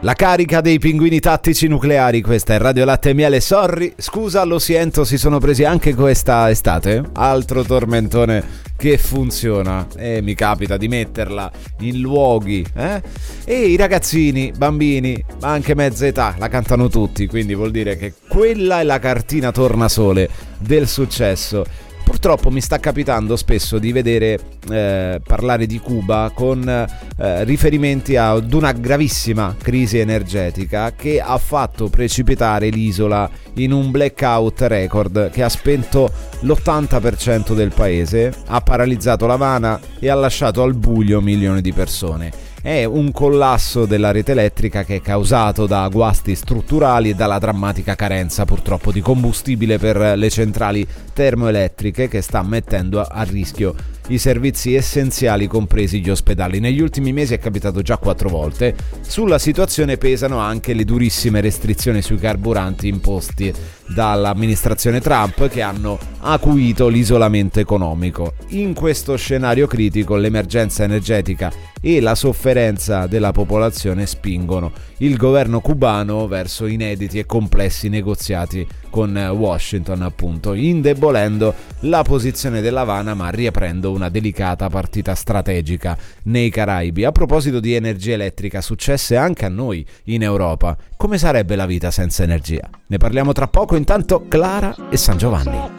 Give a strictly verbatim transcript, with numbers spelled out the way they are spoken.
La carica dei pinguini tattici nucleari, questa è Radio Latte e Miele. Sorry, scusa, lo sento, si sono presi anche questa estate. Altro tormentone che funziona e mi capita di metterla in luoghi, eh? E i ragazzini, bambini, ma anche mezza età la cantano tutti, quindi vuol dire che quella è la cartina tornasole del successo. Purtroppo mi sta capitando spesso di vedere eh, parlare di Cuba con eh, riferimenti ad una gravissima crisi energetica che ha fatto precipitare l'isola in un blackout record che ha spento l'ottanta per cento del paese, ha paralizzato l'Havana e ha lasciato al buio milioni di persone. È un collasso della rete elettrica che è causato da guasti strutturali e dalla drammatica carenza purtroppo di combustibile per le centrali termoelettriche che sta mettendo a rischio i servizi essenziali compresi gli ospedali. Negli ultimi mesi è capitato già quattro volte. Sulla situazione pesano anche le durissime restrizioni sui carburanti imposti dall'amministrazione Trump che hanno acuito l'isolamento economico. In questo scenario critico l'emergenza energetica e la sofferenza della popolazione spingono il governo cubano verso inediti e complessi negoziati con Washington, appunto, indebolendo la posizione dell'Havana ma riaprendo una delicata partita strategica nei Caraibi. A proposito di energia elettrica, successe anche a noi in Europa. Come sarebbe la vita senza energia? Ne parliamo tra poco, intanto Clara e San Giovanni.